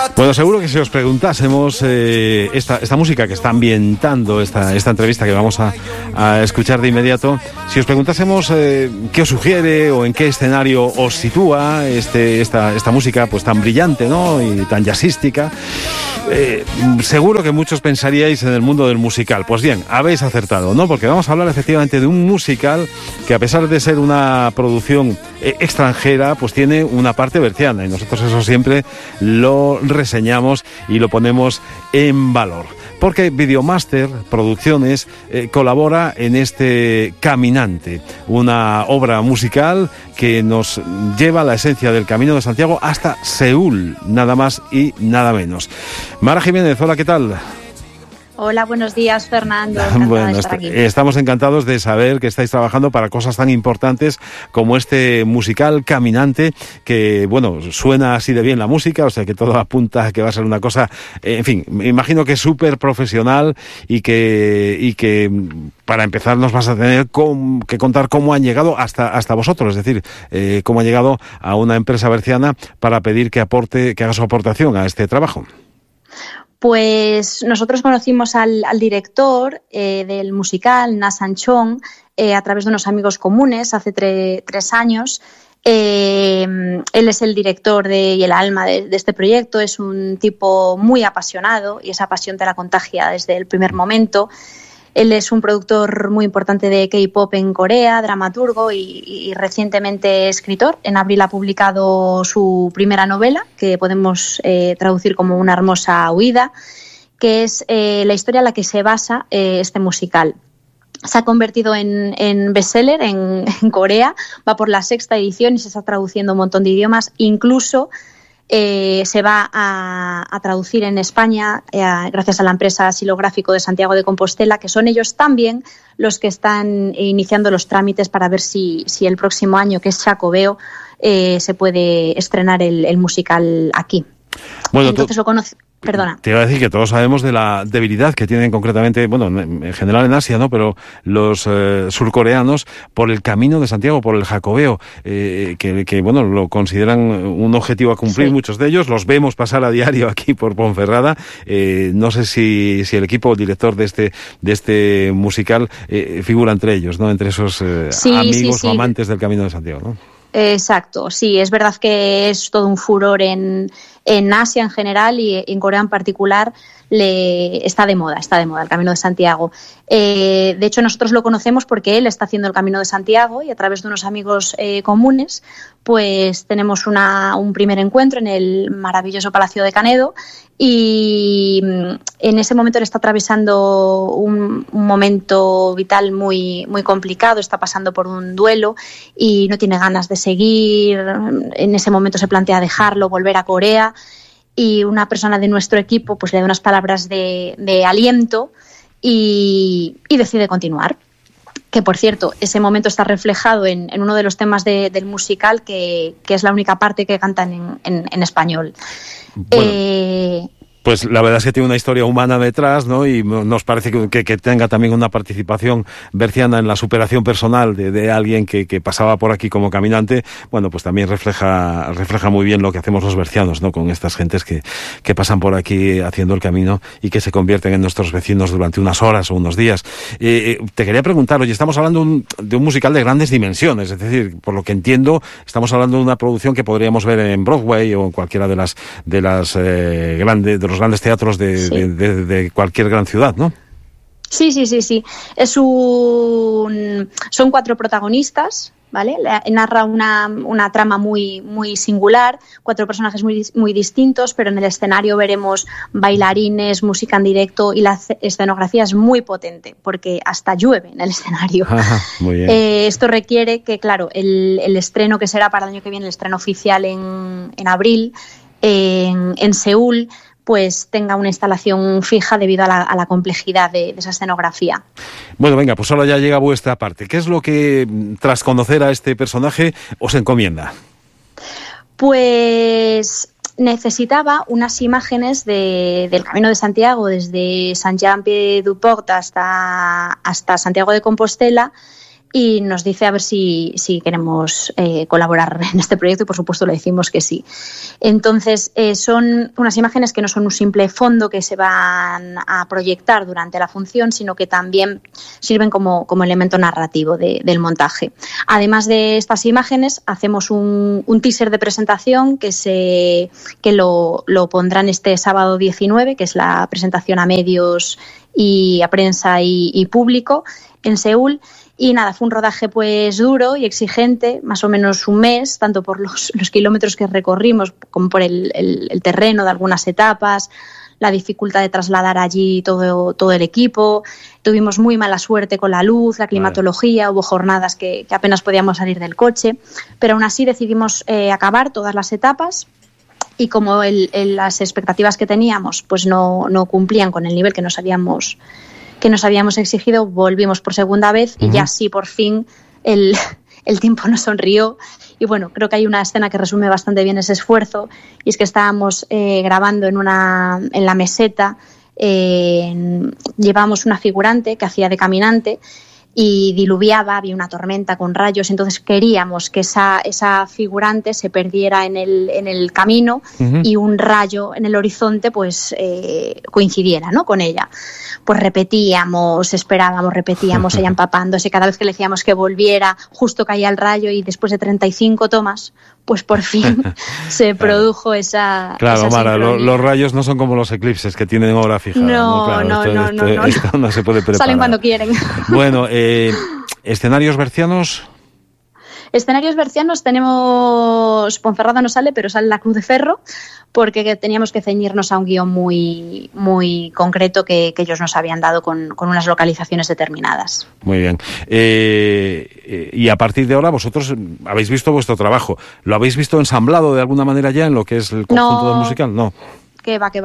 Bueno, seguro que si os preguntásemos esta música que está ambientando esta entrevista que vamos a escuchar de inmediato, si os preguntásemos qué os sugiere o en qué escenario os sitúa esta música pues tan brillante, ¿no? Y tan jazzística, seguro que muchos pensaríais en el mundo del musical. Pues bien, habéis acertado, ¿no? Porque vamos a hablar efectivamente de un musical que, a pesar de ser una producción extranjera, pues tiene una parte berciana, y nosotros eso siempre lo reseñamos y lo ponemos en valor, porque Videomaster Producciones colabora en este Caminante, una obra musical que nos lleva a la esencia del Camino de Santiago hasta Seúl, nada más y nada menos. Mara Jiménez, hola, ¿qué tal? Hola, buenos días, Fernando. Bueno, de estar aquí. Estamos encantados de saber que estáis trabajando para cosas tan importantes como este musical Caminante, que, bueno, suena así de bien la música, o sea que todo apunta a que va a ser una cosa, en fin, me imagino que súper profesional y que para empezar nos vas a tener que contar cómo han llegado hasta vosotros, es decir, cómo ha llegado a una empresa berciana para pedir que haga su aportación a este trabajo. Pues nosotros conocimos al director del musical, Na Sang-chong, a través de unos amigos comunes hace 3 años. Él es el director y el alma de este proyecto, es un tipo muy apasionado y esa pasión te la contagia desde el primer momento. Él es un productor muy importante de K-pop en Corea, dramaturgo y recientemente escritor. En abril ha publicado su primera novela, que podemos traducir como Una hermosa huida, que es la historia en la que se basa este musical. Se ha convertido en bestseller en Corea, va por la 6ª edición y se está traduciendo un montón de idiomas, incluso se va a traducir en España gracias a la empresa Xilográfico de Santiago de Compostela, que son ellos también los que están iniciando los trámites para ver si el próximo año, que es Xacobeo, se puede estrenar el musical aquí. Bueno, entonces lo conoce. Perdona. Te iba a decir que todos sabemos de la debilidad que tienen concretamente, bueno, en general en Asia, ¿no? Pero los surcoreanos por el Camino de Santiago, por el Jacobeo, que bueno, lo consideran un objetivo a cumplir, sí. Muchos de ellos los vemos pasar a diario aquí por Ponferrada. No sé si el equipo, el director de este musical figura entre ellos, ¿no? Entre esos amigos o amantes del Camino de Santiago, ¿no? Exacto, sí, es verdad que es todo un furor en Asia en general y en Corea en particular. Está de moda el Camino de Santiago. De hecho, nosotros lo conocemos porque él está haciendo el Camino de Santiago y a través de unos amigos comunes, pues tenemos un primer encuentro en el maravilloso Palacio de Canedo y en ese momento él está atravesando un momento vital muy, muy complicado, está pasando por un duelo y no tiene ganas de seguir. En ese momento se plantea dejarlo, volver a Corea. Y una persona de nuestro equipo pues le da unas palabras de aliento y decide continuar. Que, por cierto, ese momento está reflejado en uno de los temas del musical, que es la única parte que cantan en español. Bueno. Pues la verdad es que tiene una historia humana detrás, ¿no? Y nos parece que tenga también una participación berciana en la superación personal de alguien que pasaba por aquí como caminante. Bueno, pues también refleja muy bien lo que hacemos los bercianos, ¿no? Con estas gentes que pasan por aquí haciendo el camino y que se convierten en nuestros vecinos durante unas horas o unos días. Te quería preguntar, oye, estamos hablando de un musical de grandes dimensiones, es decir, por lo que entiendo, estamos hablando de una producción que podríamos ver en Broadway o en cualquiera de los grandes teatros de cualquier gran ciudad, ¿no? Sí. Son 4 protagonistas, ¿vale? Narra una trama muy, muy singular, 4 personajes muy, muy distintos, pero en el escenario veremos bailarines, música en directo y la escenografía es muy potente porque hasta llueve en el escenario. Muy bien. Esto requiere que, claro, el estreno que será para el año que viene, el estreno oficial en abril en Seúl, pues tenga una instalación fija debido a la complejidad de esa escenografía. Bueno, venga, pues ahora ya llega vuestra parte. ¿Qué es lo que, tras conocer a este personaje, os encomienda? Pues necesitaba unas imágenes del Camino de Santiago, desde Saint-Jean-Pied-du-Port hasta Santiago de Compostela, y nos dice a ver si queremos colaborar en este proyecto, y por supuesto le decimos que sí. Entonces son unas imágenes que no son un simple fondo que se van a proyectar durante la función, sino que también sirven como elemento narrativo del montaje. Además de estas imágenes, hacemos un teaser de presentación que lo pondrán este sábado 19, que es la presentación a medios y a prensa y público en Seúl. Y nada, fue un rodaje pues duro y exigente, más o menos un mes, tanto por los kilómetros que recorrimos como por el terreno de algunas etapas, la dificultad de trasladar allí todo el equipo. Tuvimos muy mala suerte con la luz, la climatología, hubo jornadas que apenas podíamos salir del coche, pero aún así decidimos acabar todas las etapas. Y como las expectativas que teníamos pues no cumplían con el nivel que nos habíamos exigido, volvimos por segunda vez y ya sí, por fin, el tiempo nos sonrió. Y bueno, creo que hay una escena que resume bastante bien ese esfuerzo, y es que estábamos grabando en la meseta, llevábamos una figurante que hacía de caminante y diluviaba, había una tormenta con rayos, entonces queríamos que esa figurante se perdiera en el camino y un rayo en el horizonte pues coincidiera, ¿no?, con ella. Pues repetíamos, ella empapándose, cada vez que le decíamos que volviera, justo caía el rayo, y después de 35 tomas, pues por fin se produjo esa... Claro, Mara, los rayos no son como los eclipses que tienen hora fija. No. Esto no se puede preparar. Salen cuando quieren. Bueno, ¿escenarios bercianos? Escenarios bercianos tenemos... Ponferrada no sale, pero sale la Cruz de Ferro, porque teníamos que ceñirnos a un guión muy, muy concreto que ellos nos habían dado con unas localizaciones determinadas. Muy bien. Y a partir de ahora vosotros habéis visto vuestro trabajo. ¿Lo habéis visto ensamblado de alguna manera ya en lo que es el conjunto del musical? No. Que va.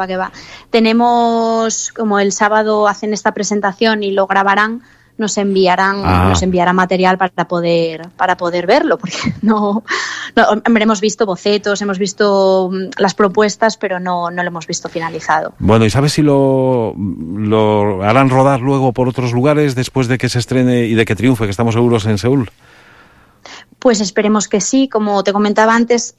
Tenemos, como el sábado hacen esta presentación y lo grabarán, nos enviarán material para poder verlo, porque no hemos visto bocetos, hemos visto las propuestas, pero no lo hemos visto finalizado. Bueno, ¿y sabes si lo harán rodar luego por otros lugares después de que se estrene y de que triunfe, que estamos seguros, en Seúl? Pues esperemos que sí. Como te comentaba antes,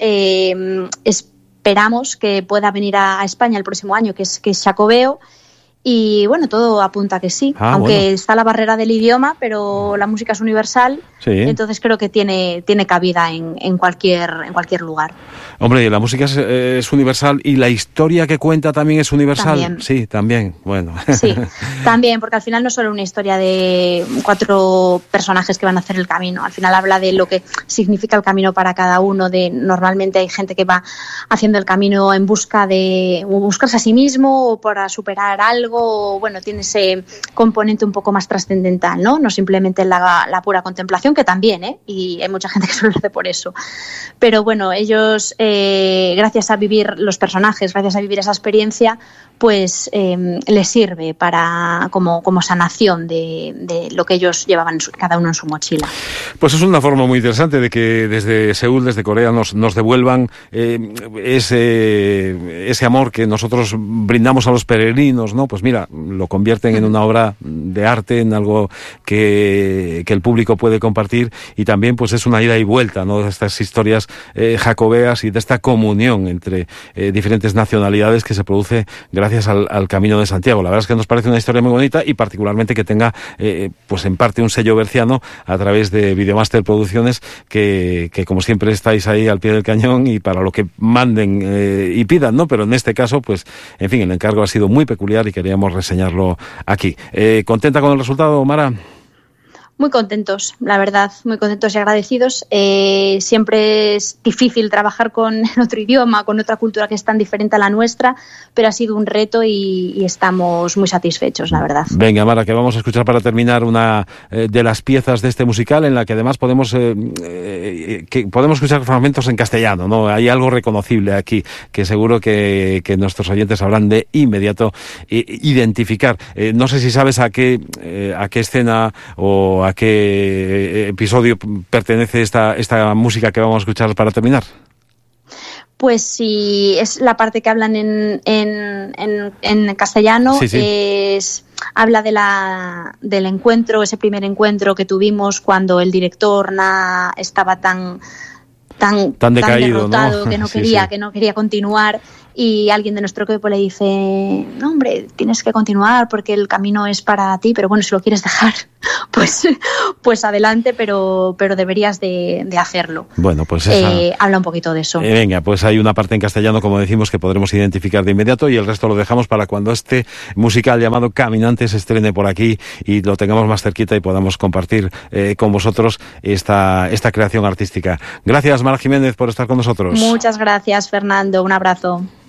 esperamos que pueda venir a España el próximo año, que es Xacobeo. Y bueno, todo apunta a que sí, aunque está la barrera del idioma, pero la música es universal, sí. Entonces creo que tiene cabida en cualquier lugar. Hombre, la música es universal, y la historia que cuenta también es universal. También. Sí, también, bueno. Sí, también, porque al final no es solo una historia de 4 personajes que van a hacer el camino, al final habla de lo que significa el camino para cada uno. Normalmente hay gente que va haciendo el camino en busca de buscarse a sí mismo o para superar algo. Bueno, tiene ese componente un poco más trascendental, ¿no? No simplemente la pura contemplación, que también, y hay mucha gente que solo lo hace por eso. Pero bueno, ellos, gracias a vivir los personajes, gracias a vivir esa experiencia, pues les sirve como sanación de lo que ellos llevaban cada uno en su mochila. Pues es una forma muy interesante de que desde Seúl, desde Corea, nos devuelvan ese amor que nosotros brindamos a los peregrinos, ¿no? Pues mira, lo convierten en una obra de arte, en algo que el público puede compartir, y también pues es una ida y vuelta, ¿no?, de estas historias jacobeas y de esta comunión entre diferentes nacionalidades que se produce gracias al Camino de Santiago. La verdad es que nos parece una historia muy bonita, y particularmente que tenga pues en parte un sello berciano a través de Videomaster Producciones, que como siempre estáis ahí al pie del cañón y para lo que manden y pidan, ¿no? Pero en este caso, pues, en fin, el encargo ha sido muy peculiar y queríamos reseñarlo aquí. ¿Contenta con el resultado, Mara? Muy contentos, la verdad, muy contentos y agradecidos. Siempre es difícil trabajar con otro idioma, con otra cultura que es tan diferente a la nuestra, pero ha sido un reto y estamos muy satisfechos, la verdad. Venga, Mara, que vamos a escuchar para terminar una de las piezas de este musical, en la que además podemos escuchar fragmentos en castellano, ¿no? Hay algo reconocible aquí que seguro que nuestros oyentes sabrán de inmediato identificar. No sé si sabes a qué escena o a qué episodio pertenece esta música que vamos a escuchar para terminar. Pues sí, es la parte que hablan en castellano, sí. Es habla del encuentro, ese primer encuentro que tuvimos cuando el director estaba tan decaído, derrotado, ¿no? que no Sí, quería, sí. que no quería continuar, y alguien de nuestro equipo le dice, no, hombre, tienes que continuar porque el camino es para ti, pero bueno, si lo quieres dejar, pues adelante, pero deberías de hacerlo. Bueno, pues habla un poquito de eso. Venga, pues hay una parte en castellano, como decimos, que podremos identificar de inmediato, y el resto lo dejamos para cuando este musical llamado Caminante se estrene por aquí y lo tengamos más cerquita y podamos compartir con vosotros esta creación artística. Gracias, Mar Jiménez, por estar con nosotros. Muchas gracias, Fernando. Un abrazo.